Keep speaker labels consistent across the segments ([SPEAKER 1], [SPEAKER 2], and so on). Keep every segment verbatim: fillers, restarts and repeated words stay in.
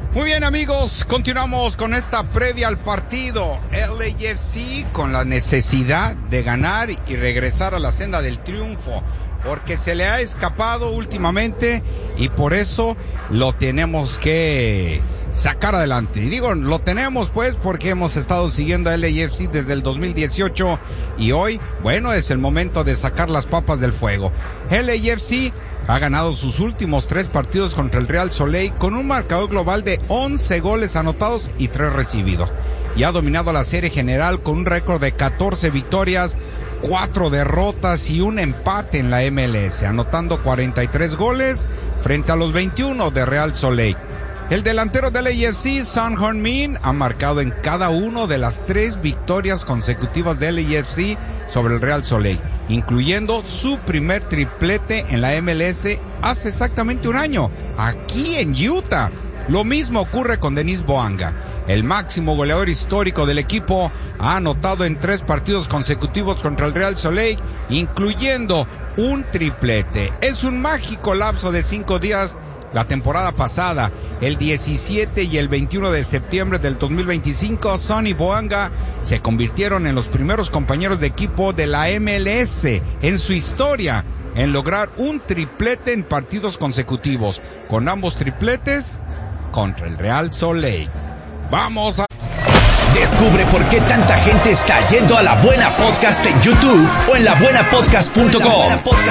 [SPEAKER 1] Muy bien, amigos, continuamos con esta previa al partido. L A F C con la necesidad de ganar y regresar a la senda del triunfo, porque se le ha escapado últimamente y por eso lo tenemos que sacar adelante. Y digo, lo tenemos pues porque hemos estado siguiendo a L A F C desde el dos mil dieciocho y hoy, bueno, es el momento de sacar las papas del fuego. L A F C ha ganado sus últimos tres partidos contra el Real Soleil con un marcador global de once goles anotados y tres recibidos. Y ha dominado la serie general con un récord de catorce victorias, cuatro derrotas y un empate en la M L S, anotando cuarenta y tres goles frente a los veintiuno de Real Soleil. El delantero del L A F C, Son Heung-min, ha marcado en cada uno de las tres victorias consecutivas del L A F C sobre el Real Soleil, incluyendo su primer triplete en la M L S hace exactamente un año, aquí en Utah. Lo mismo ocurre con Denis Bouanga. El máximo goleador histórico del equipo ha anotado en tres partidos consecutivos contra el Real Soleil, incluyendo un triplete. Es un mágico lapso de cinco días. La temporada pasada, el diecisiete y el veintiuno de septiembre del dos mil veinticinco, Son y Bouanga se convirtieron en los primeros compañeros de equipo de la M L S en su historia en lograr un triplete en partidos consecutivos, con ambos tripletes contra el Real Soleil. Vamos a...
[SPEAKER 2] Descubre por qué tanta gente está yendo a La Buena Podcast en YouTube o en la buena podcast punto com.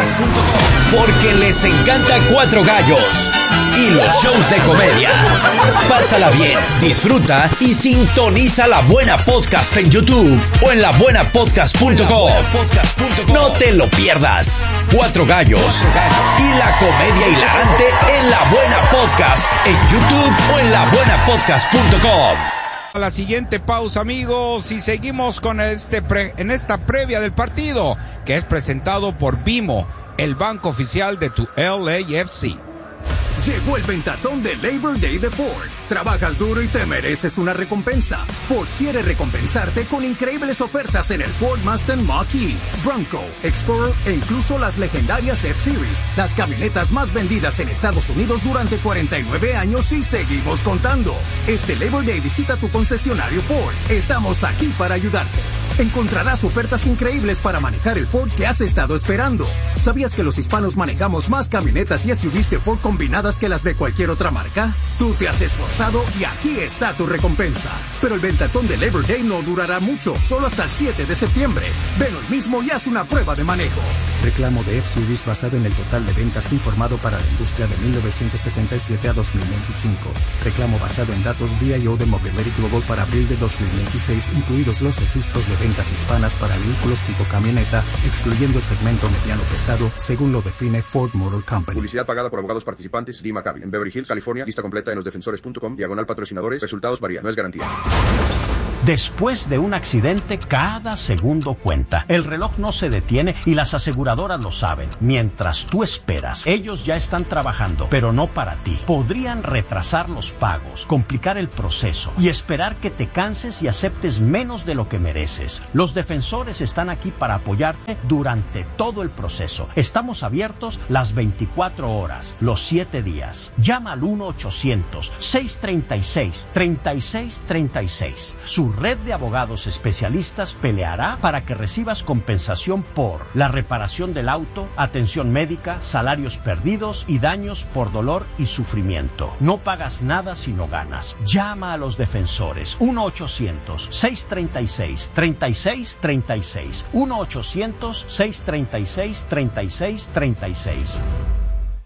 [SPEAKER 2] Porque les encanta Cuatro Gallos y los shows de comedia. Pásala bien, disfruta y sintoniza La Buena Podcast en YouTube o en la buena podcast punto com. No te lo pierdas. Cuatro Gallos y la comedia hilarante en La Buena Podcast en YouTube o en la buena podcast punto com.
[SPEAKER 1] A la siguiente pausa, amigos, y seguimos con este pre, en esta previa del partido, que es presentado por Bimo, el banco oficial de tu L A F C.
[SPEAKER 3] Llegó el ventatón de Labor Day de Ford. Trabajas duro y te mereces una recompensa. Ford quiere recompensarte con increíbles ofertas en el Ford Mustang Mach-E, Bronco, Explorer e incluso las legendarias F-Series, las camionetas más vendidas en Estados Unidos durante cuarenta y nueve años y seguimos contando. Este Labor Day visita tu concesionario Ford. Estamos aquí para ayudarte. Encontrarás ofertas increíbles para manejar el Ford que has estado esperando. ¿Sabías que los hispanos manejamos más camionetas y S U Vs de Ford combinadas que las de cualquier otra marca? Tú te has esforzado y aquí está tu recompensa. Pero el ventatón de Labor Day no durará mucho, solo hasta el siete de septiembre. Ven hoy mismo y haz una prueba de manejo.
[SPEAKER 4] Reclamo de F Series basado en el total de ventas informado para la industria de mil novecientos setenta y siete a dos mil veinticinco. Reclamo basado en datos V I O de Mobility Global para abril de dos mil veintiséis, incluidos los registros de ventas hispanas para vehículos tipo camioneta, excluyendo el segmento mediano pesado, según lo define Ford Motor Company.
[SPEAKER 5] Publicidad pagada por abogados participantes, D. McCabe, en Beverly Hills, California. Lista completa en losdefensores punto com, diagonal patrocinadores. Resultados varían, no es garantía.
[SPEAKER 6] Después de un accidente, cada segundo cuenta. El reloj no se detiene y las aseguradoras lo saben. Mientras tú esperas, ellos ya están trabajando, pero no para ti. Podrían retrasar los pagos, complicar el proceso y esperar que te canses y aceptes menos de lo que mereces. Los defensores están aquí para apoyarte durante todo el proceso. Estamos abiertos las veinticuatro horas, los siete días. Llama al uno ochocientos, seiscientos treinta y seis, treinta y seis treinta y seis. Su red de abogados especialistas peleará para que recibas compensación por la reparación del auto, atención médica, salarios perdidos y daños por dolor y sufrimiento. No pagas nada si no ganas. Llama a los defensores. uno ochocientos, seiscientos treinta y seis, treinta y seis treinta y seis. uno ochocientos, seiscientos treinta y seis, treinta y seis treinta y seis.